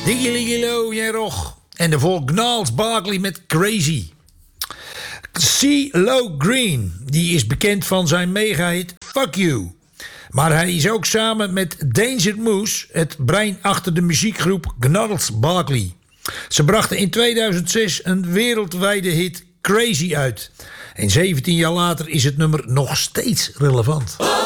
Digiligilo, Jerog. En de volk Gnarls Barkley met Crazy. CeeLo Green, die is bekend van zijn mega-hit Fuck You. Maar hij is ook samen met Danger Moose het brein achter de muziekgroep Gnarls Barkley. Ze brachten in 2006 een wereldwijde hit Crazy uit. En 17 jaar later is het nummer nog steeds relevant.